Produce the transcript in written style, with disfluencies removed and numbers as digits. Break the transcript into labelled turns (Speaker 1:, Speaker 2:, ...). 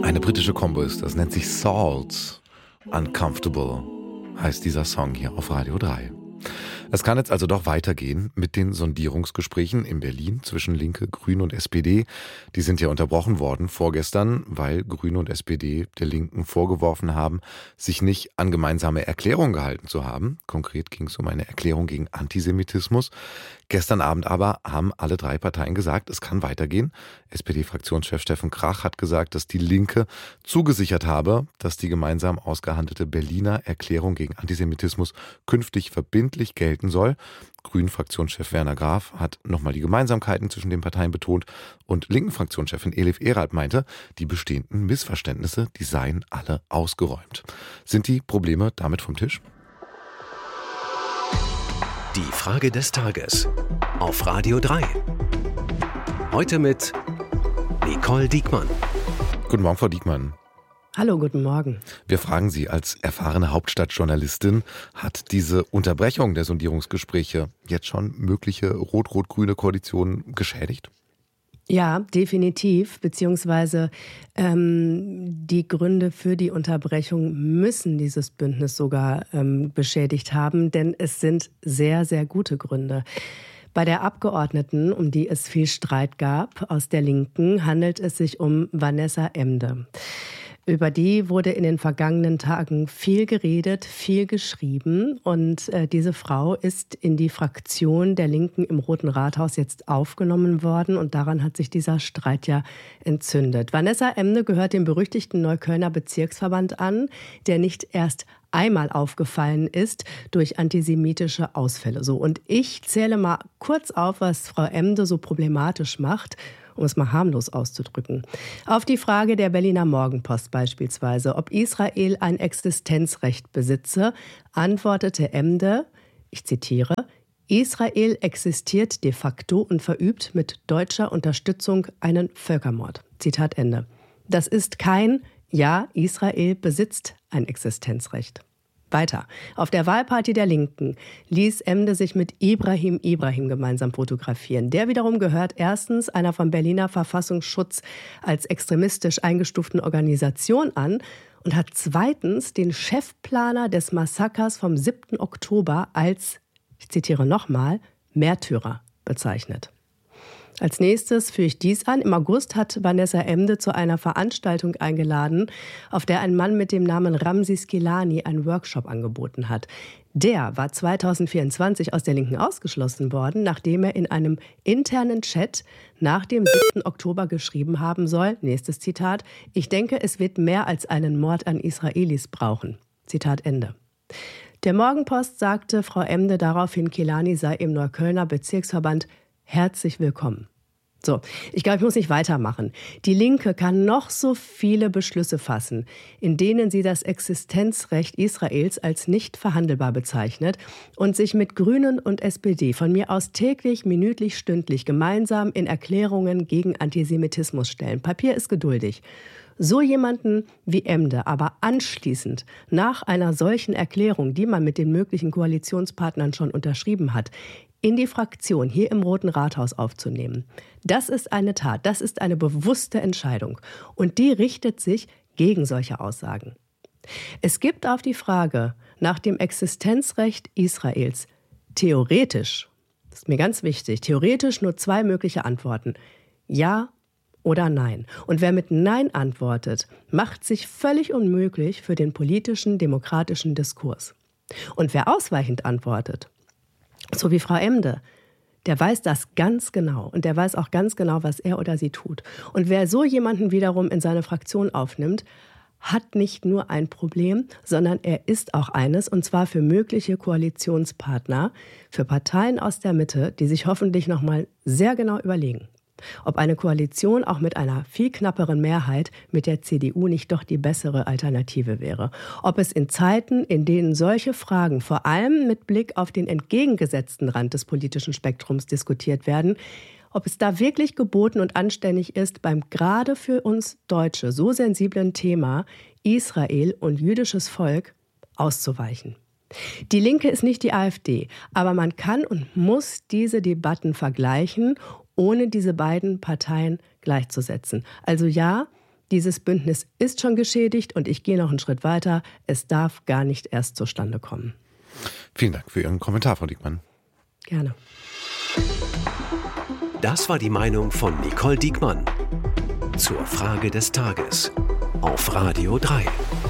Speaker 1: Eine britische Combo ist das, nennt sich Salt. Uncomfortable heißt dieser Song hier auf Radio 3. Es kann jetzt also doch weitergehen mit den Sondierungsgesprächen in Berlin zwischen Linke, Grüne und SPD. Die sind ja unterbrochen worden vorgestern, weil Grüne und SPD der Linken vorgeworfen haben, sich nicht an gemeinsame Erklärungen gehalten zu haben. Konkret ging es um eine Erklärung gegen Antisemitismus. Gestern Abend aber haben alle drei Parteien gesagt, es kann weitergehen. SPD-Fraktionschef Steffen Krach hat gesagt, dass die Linke zugesichert habe, dass die gemeinsam ausgehandelte Berliner Erklärung gegen Antisemitismus künftig verbindlich gelten soll. Grünen-Fraktionschef Werner Graf hat nochmal die Gemeinsamkeiten zwischen den Parteien betont und Linken-Fraktionschefin Elif Eralt meinte, die bestehenden Missverständnisse, die seien alle ausgeräumt. Sind die Probleme damit vom Tisch?
Speaker 2: Die Frage des Tages auf Radio 3. Heute mit Nicole Diekmann.
Speaker 1: Guten Morgen, Frau Diekmann.
Speaker 3: Hallo, guten Morgen.
Speaker 1: Wir fragen Sie als erfahrene Hauptstadtjournalistin, hat diese Unterbrechung der Sondierungsgespräche jetzt schon mögliche rot-rot-grüne Koalitionen geschädigt?
Speaker 3: Ja, definitiv, beziehungsweise die Gründe für die Unterbrechung müssen dieses Bündnis sogar beschädigt haben, denn es sind sehr, sehr gute Gründe. Bei der Abgeordneten, um die es viel Streit gab, aus der Linken, handelt es sich um Vanessa Emde. Über die wurde in den vergangenen Tagen viel geredet, viel geschrieben und diese Frau ist in die Fraktion der Linken im Roten Rathaus jetzt aufgenommen worden und daran hat sich dieser Streit ja entzündet. Vanessa Emde gehört dem berüchtigten Neuköllner Bezirksverband an, der nicht erst einmal aufgefallen ist durch antisemitische Ausfälle. So, und ich zähle mal kurz auf, was Frau Emde so problematisch macht, um es mal harmlos auszudrücken. Auf die Frage der Berliner Morgenpost beispielsweise, ob Israel ein Existenzrecht besitze, antwortete Emde, ich zitiere, Israel existiert de facto und verübt mit deutscher Unterstützung einen Völkermord. Zitat Ende. Das ist kein Ja, Israel besitzt ein Existenzrecht. Weiter. Auf der Wahlparty der Linken ließ Emde sich mit Ibrahim gemeinsam fotografieren. Der wiederum gehört erstens einer vom Berliner Verfassungsschutz als extremistisch eingestuften Organisation an und hat zweitens den Chefplaner des Massakers vom 7. Oktober als, ich zitiere nochmal, Märtyrer bezeichnet. Als nächstes führe ich dies an. Im August hat Vanessa Emde zu einer Veranstaltung eingeladen, auf der ein Mann mit dem Namen Ramsis Gilani einen Workshop angeboten hat. Der war 2024 aus der Linken ausgeschlossen worden, nachdem er in einem internen Chat nach dem 7. Oktober geschrieben haben soll, nächstes Zitat, ich denke, es wird mehr als einen Mord an Israelis brauchen. Zitat Ende. Der Morgenpost sagte Frau Emde daraufhin, Gilani sei im Neuköllner Bezirksverband herzlich willkommen. So, ich glaube, ich muss nicht weitermachen. Die Linke kann noch so viele Beschlüsse fassen, in denen sie das Existenzrecht Israels als nicht verhandelbar bezeichnet und sich mit Grünen und SPD von mir aus täglich, minütlich, stündlich gemeinsam in Erklärungen gegen Antisemitismus stellen. Papier ist geduldig. So jemanden wie Emde aber anschließend nach einer solchen Erklärung, die man mit den möglichen Koalitionspartnern schon unterschrieben hat, in die Fraktion hier im Roten Rathaus aufzunehmen. Das ist eine Tat, das ist eine bewusste Entscheidung. Und die richtet sich gegen solche Aussagen. Es gibt auf die Frage nach dem Existenzrecht Israels theoretisch, das ist mir ganz wichtig, theoretisch nur zwei mögliche Antworten. Ja oder Nein. Und wer mit Nein antwortet, macht sich völlig unmöglich für den politischen, demokratischen Diskurs. Und wer ausweichend antwortet, so wie Frau Emde, der weiß das ganz genau und der weiß auch ganz genau, was er oder sie tut. Und wer so jemanden wiederum in seine Fraktion aufnimmt, hat nicht nur ein Problem, sondern er ist auch eines, und zwar für mögliche Koalitionspartner, für Parteien aus der Mitte, die sich hoffentlich noch mal sehr genau überlegen, ob eine Koalition auch mit einer viel knapperen Mehrheit mit der CDU nicht doch die bessere Alternative wäre. Ob es in Zeiten, in denen solche Fragen vor allem mit Blick auf den entgegengesetzten Rand des politischen Spektrums diskutiert werden, ob es da wirklich geboten und anständig ist, beim gerade für uns Deutsche so sensiblen Thema Israel und jüdisches Volk auszuweichen. Die Linke ist nicht die AfD, aber man kann und muss diese Debatten vergleichen, ohne diese beiden Parteien gleichzusetzen. Also ja, dieses Bündnis ist schon geschädigt und ich gehe noch einen Schritt weiter. Es darf gar nicht erst zustande kommen.
Speaker 1: Vielen Dank für Ihren Kommentar, Frau Diekmann.
Speaker 3: Gerne.
Speaker 2: Das war die Meinung von Nicole Diekmann zur Frage des Tages auf Radio 3.